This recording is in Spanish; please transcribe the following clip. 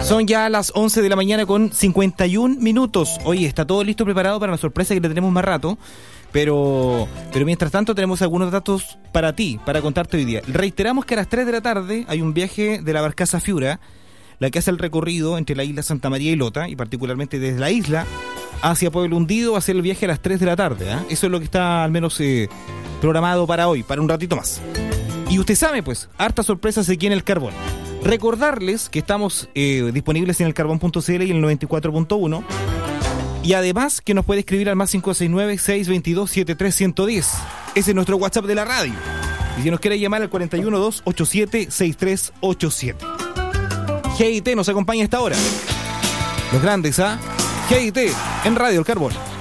Son ya las 11 de la mañana con 51 minutos. Oye, está todo listo, preparado para la sorpresa que le tenemos más rato. Pero mientras tanto tenemos algunos datos para ti, para contarte hoy día. Reiteramos que a las 3 de la tarde hay un viaje de la barcaza Fiura, la que hace el recorrido entre la isla Santa María y Lota, y particularmente desde la isla hacia Pueblo Hundido, va a ser el viaje a las 3 de la tarde. Eso es lo que está al menos programado para hoy, para un ratito más. Y usted sabe, pues, hartas sorpresas aquí en El Carbón. Recordarles que estamos disponibles en elcarbón.cl y en el 94.1. Y además que nos puede escribir al más 569-622-73110. Ese es nuestro WhatsApp de la radio. Y si nos quiere llamar al 412-87-6387. GIT nos acompaña a esta hora. Los grandes, GIT en Radio El Carbón.